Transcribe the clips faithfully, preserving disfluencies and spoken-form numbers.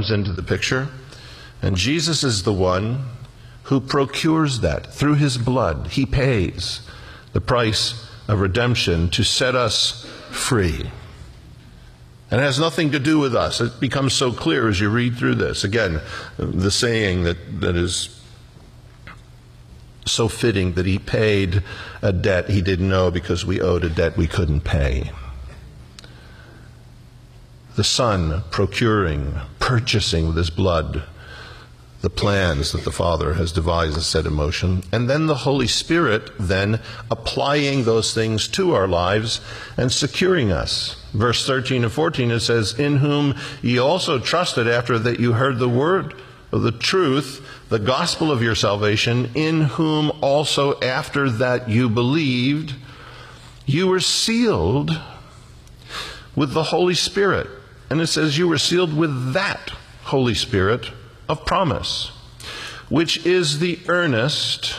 comes into the picture. And Jesus is the one who procures that through his blood. He pays the price of redemption to set us free. And it has nothing to do with us. It becomes so clear as you read through this. Again, the saying that, that is so fitting, that he paid a debt he didn't know because we owed a debt we couldn't pay. The Son procuring, purchasing with his blood the plans that the Father has devised and set in motion, and then the Holy Spirit then applying those things to our lives and securing us. Verse thirteen and fourteen, it says, in whom ye also trusted after that you heard the word of the truth, the gospel of your salvation, in whom also after that you believed, you were sealed with the Holy Spirit. And it says you were sealed with that Holy Spirit of promise, which is the earnest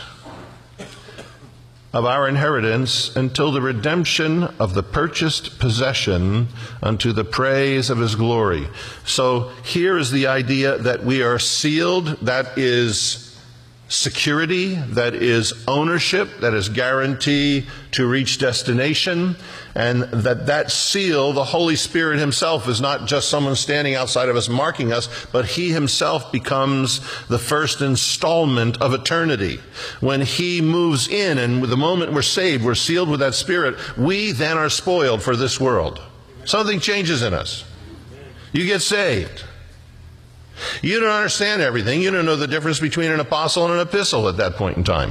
of our inheritance until the redemption of the purchased possession unto the praise of his glory. So here is the idea that we are sealed. That is security, that is ownership, that is guarantee to reach destination, and that that seal, the Holy Spirit himself, is not just someone standing outside of us marking us, but he himself becomes the first installment of eternity. When he moves in, and with the moment we're saved, we're sealed with that Spirit, we then are spoiled for this world. Something changes in us. You get saved. You don't understand everything. You don't know the difference between an apostle and an epistle at that point in time.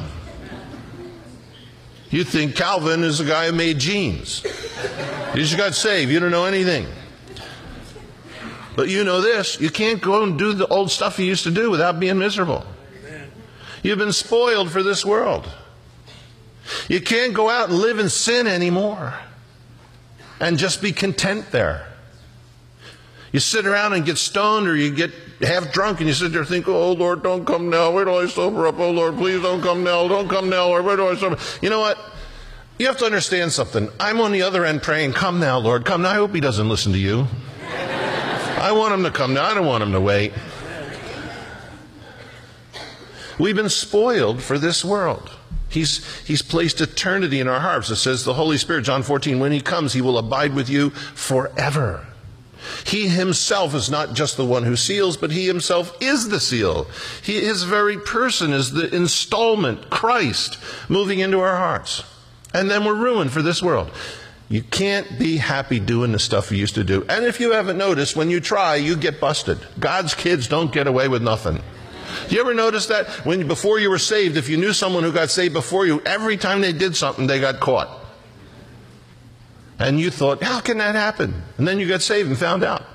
You think Calvin is the guy who made jeans. You just got saved. You don't know anything. But you know this. You can't go and do the old stuff you used to do without being miserable. You've been spoiled for this world. You can't go out and live in sin anymore and just be content there. You sit around and get stoned, or you get half drunk and you sit there and think, oh, Lord, don't come now. Where do I sober up? Oh, Lord, please don't come now. Don't come now, Lord. Where do I sober? You know what? You have to understand something. I'm on the other end praying, come now, Lord, come now. I hope he doesn't listen to you. I want him to come now. I don't want him to wait. We've been spoiled for this world. He's, he's placed eternity in our hearts. It says the Holy Spirit, John fourteen, when he comes, he will abide with you forever. He himself is not just the one who seals, but he himself is the seal. He, his very person is the installment, Christ, moving into our hearts. And then we're ruined for this world. You can't be happy doing the stuff you used to do. And if you haven't noticed, when you try, you get busted. God's kids don't get away with nothing. Do you ever notice that? When before you were saved, if you knew someone who got saved before you, every time they did something, they got caught. And you thought, how can that happen? And then you got saved and found out.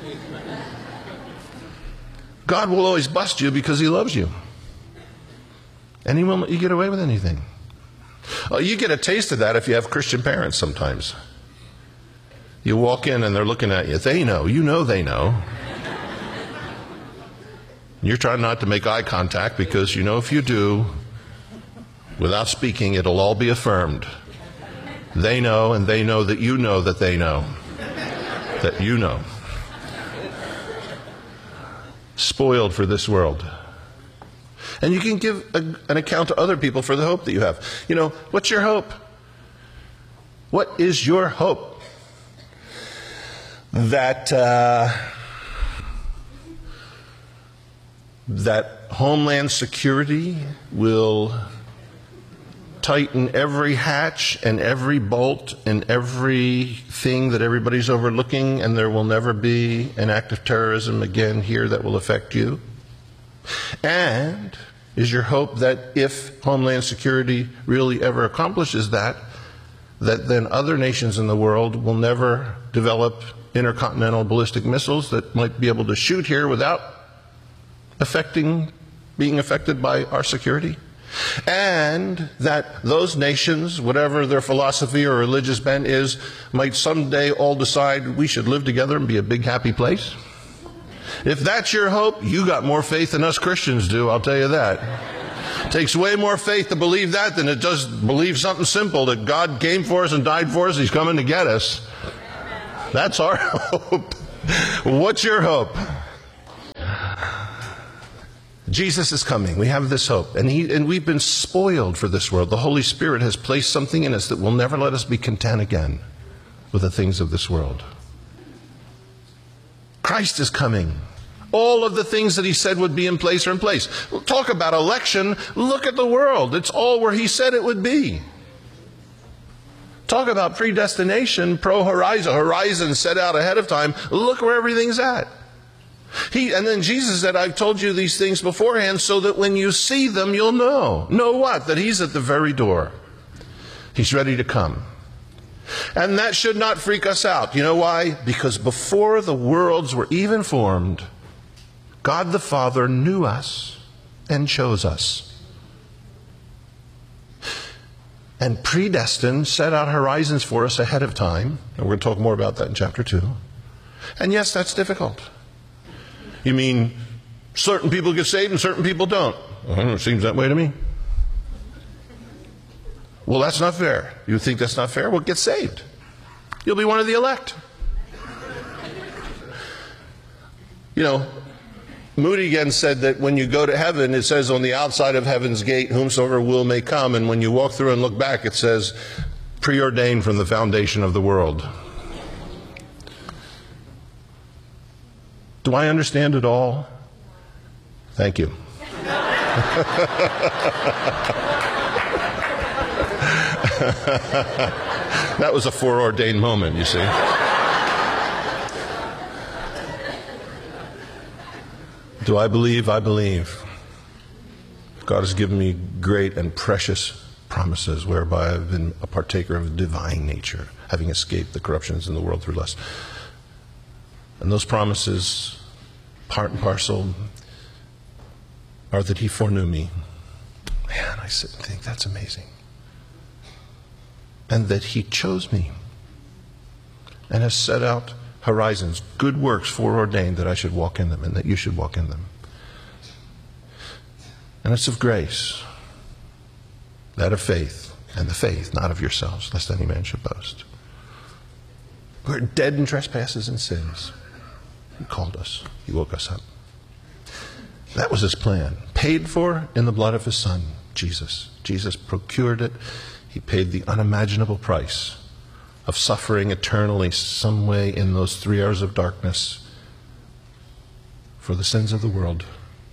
God will always bust you because he loves you. And he won't let you get away with anything. Oh, you get a taste of that if you have Christian parents sometimes. You walk in and they're looking at you. They know. You know they know. You're trying not to make eye contact because you know if you do, without speaking, it'll all be affirmed. They know, and they know that you know that they know. That you know. Spoiled for this world. And you can give a, an account to other people for the hope that you have. You know, what's your hope? What is your hope? That, uh, that Homeland Security will tighten every hatch and every bolt and everything that everybody's overlooking, and there will never be an act of terrorism again here that will affect you? And is your hope that if Homeland Security really ever accomplishes that, that then other nations in the world will never develop intercontinental ballistic missiles that might be able to shoot here without affecting, being affected by our security? And that those nations, whatever their philosophy or religious bent is, might someday all decide we should live together and be a big happy place? If that's your hope, you got more faith than us Christians do, I'll tell you that. It takes way more faith to believe that than it does believe something simple, that God came for us and died for us, he's coming to get us. That's our hope. What's your hope? Jesus is coming. We have this hope. And, he, and we've been spoiled for this world. The Holy Spirit has placed something in us that will never let us be content again with the things of this world. Christ is coming. All of the things that he said would be in place are in place. Talk about election. Look at the world. It's all where he said it would be. Talk about predestination, pro-horizon. Horizon set out ahead of time. Look where everything's at. He, and then Jesus said, I've told you these things beforehand so that when you see them, you'll know. Know what? That he's at the very door. He's ready to come. And that should not freak us out. You know why? Because before the worlds were even formed, God the Father knew us and chose us. And predestined, set out horizons for us ahead of time. And we're going to talk more about that in chapter two. And yes, that's difficult. You mean certain people get saved and certain people don't? Well, it seems that way to me. Well, that's not fair. You think that's not fair? Well, get saved. You'll be one of the elect. You know, Moody again said that when you go to heaven, it says on the outside of heaven's gate, whomsoever will may come. And when you walk through and look back, it says, preordained from the foundation of the world. Do I understand it all? Thank you. That was a foreordained moment, you see. Do I believe? I believe. God has given me great and precious promises whereby I've been a partaker of divine nature, having escaped the corruptions in the world through lust. And those promises, part and parcel, are that he foreknew me. Man, I sit and think, that's amazing. And that he chose me and has set out horizons, good works foreordained that I should walk in them and that you should walk in them. And it's of grace, that of faith, and the faith not of yourselves, lest any man should boast. We're dead in trespasses and sins. He called us. He woke us up. That was his plan. Paid for in the blood of his Son, Jesus. Jesus procured it. He paid the unimaginable price of suffering eternally some way in those three hours of darkness for the sins of the world.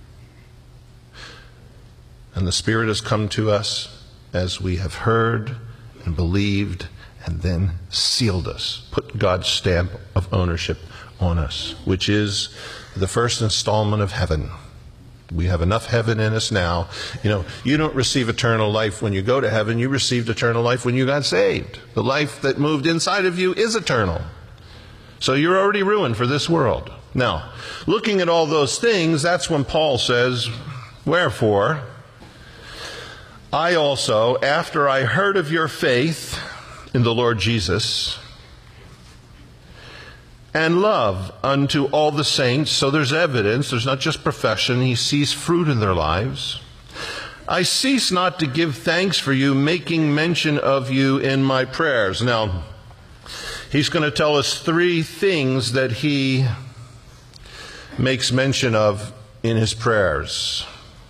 And the Spirit has come to us as we have heard and believed and then sealed us, put God's stamp of ownership on us, which is the first installment of heaven. We have enough heaven in us now. You know, you don't receive eternal life when you go to heaven. You received eternal life when you got saved. The life that moved inside of you is eternal. So you're already ruined for this world. Now, looking at all those things, that's when Paul says, wherefore, I also, after I heard of your faith in the Lord Jesus, and love unto all the saints. So there's evidence. There's not just profession. He sees fruit in their lives. I cease not to give thanks for you, making mention of you in my prayers. Now, he's going to tell us three things that he makes mention of in his prayers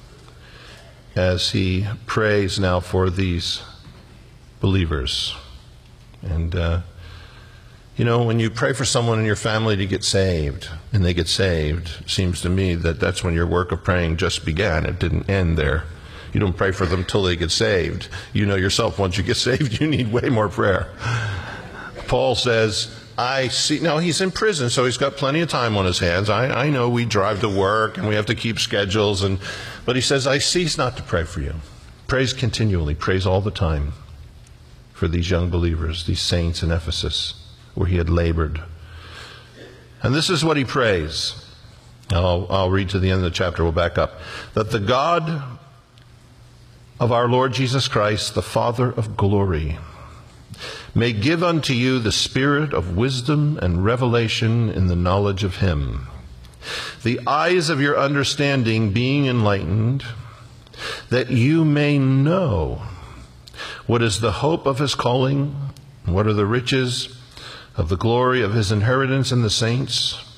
as he prays now for these believers. And, uh, You know, when you pray for someone in your family to get saved, and they get saved, it seems to me that that's when your work of praying just began. It didn't end there. You don't pray for them till they get saved. You know yourself, once you get saved, you need way more prayer. Paul says, I see, now he's in prison, so he's got plenty of time on his hands. I, I know we drive to work, and we have to keep schedules, and but he says, I cease not to pray for you. Prays continually, prays all the time for these young believers, these saints in Ephesus, where he had labored. And this is what he prays. I'll, I'll read to the end of the chapter. We'll back up. That the God of our Lord Jesus Christ, the Father of glory, may give unto you the spirit of wisdom and revelation in the knowledge of him, the eyes of your understanding being enlightened, that you may know what is the hope of his calling, and what are the riches of the glory of his inheritance in the saints,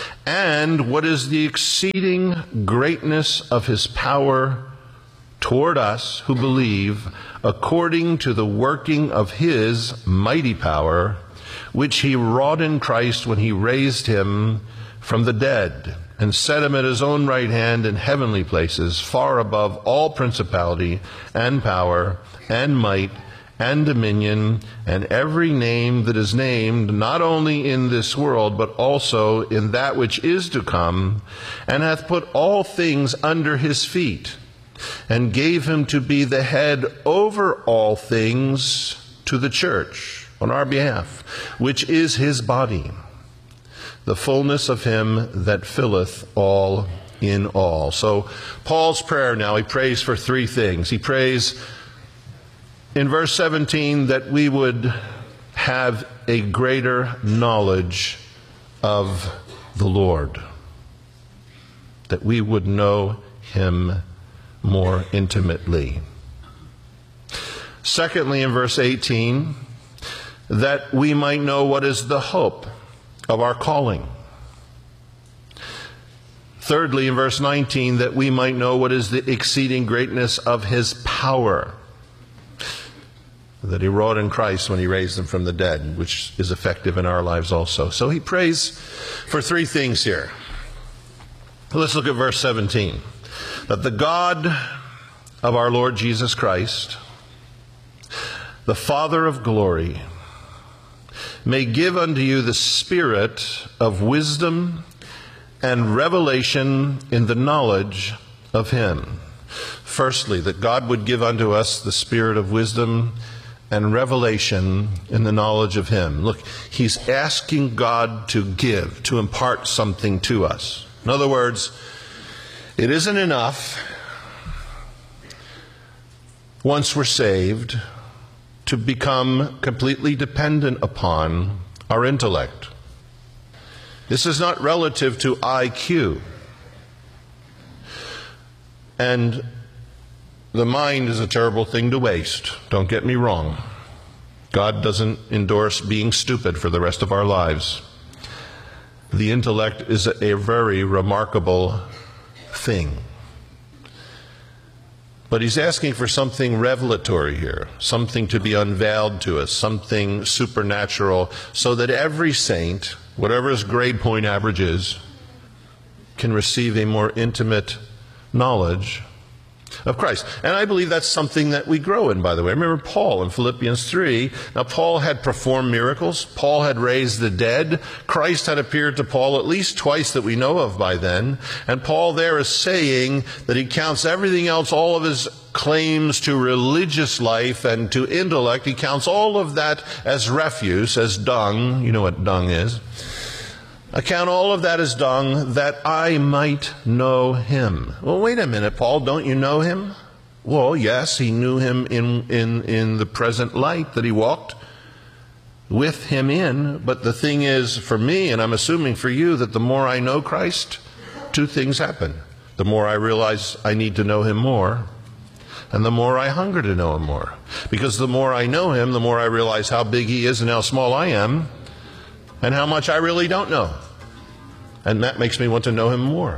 And what is the exceeding greatness of his power toward us who believe, according to the working of his mighty power, which he wrought in Christ when he raised him from the dead, and set him at his own right hand in heavenly places, far above all principality and power and might and dominion, and every name that is named, not only in this world, but also in that which is to come, and hath put all things under his feet, and gave him to be the head over all things to the church on our behalf, which is his body, the fullness of him that filleth all in all. So Paul's prayer now, he prays for three things. He prays in verse seventeen that we would have a greater knowledge of the Lord, that we would know him more intimately. Secondly, in verse eighteen, that we might know what is the hope of our calling. Thirdly, in verse nineteen, that we might know what is the exceeding greatness of his power that he wrought in Christ when he raised him from the dead, which is effective in our lives also. So he prays for three things here. Let's look at verse seventeen. That the God of our Lord Jesus Christ, the Father of glory, may give unto you the spirit of wisdom and revelation in the knowledge of him. Firstly, that God would give unto us the spirit of wisdom and revelation in the knowledge of him. Look, he's asking God to give, to impart something to us. In other words, it isn't enough, once we're saved, to become completely dependent upon our intellect. This is not relative to I Q. And the mind is a terrible thing to waste. Don't get me wrong. God doesn't endorse being stupid for the rest of our lives. The intellect is a very remarkable thing. But he's asking for something revelatory here, something to be unveiled to us, something supernatural, so that every saint, whatever his grade point average is, can receive a more intimate knowledge of Christ. And I believe that's something that we grow in, by the way. Remember Paul in Philippians three. Now, Paul had performed miracles. Paul had raised the dead. Christ had appeared to Paul at least twice that we know of by then. And Paul there is saying that he counts everything else, all of his claims to religious life and to intellect, he counts all of that as refuse, as dung. You know what dung is. I count all of that as dung, that I might know him. Well, wait a minute, Paul, don't you know him? Well, yes, he knew him in, in, in the present light that he walked with him in. But the thing is, for me, and I'm assuming for you, that the more I know Christ, two things happen. The more I realize I need to know him more, and the more I hunger to know him more. Because the more I know him, the more I realize how big he is and how small I am, and how much I really don't know. And that makes me want to know him more.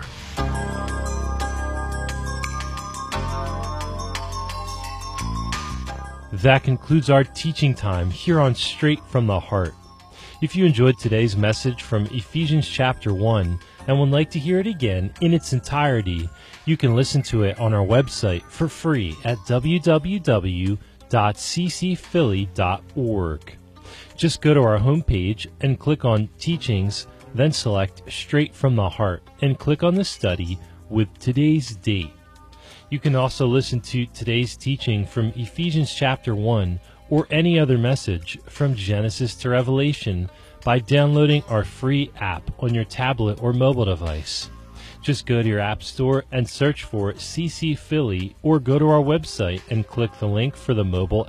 That concludes our teaching time here on Straight from the Heart. If you enjoyed today's message from Ephesians chapter one and would like to hear it again in its entirety, you can listen to it on our website for free at w w w dot c c philly dot org. Just go to our homepage and click on Teachings, then select Straight from the Heart and click on the study with today's date. You can also listen to today's teaching from Ephesians chapter one or any other message from Genesis to Revelation by downloading our free app on your tablet or mobile device. Just go to your app store and search for C C Philly, or go to our website and click the link for the mobile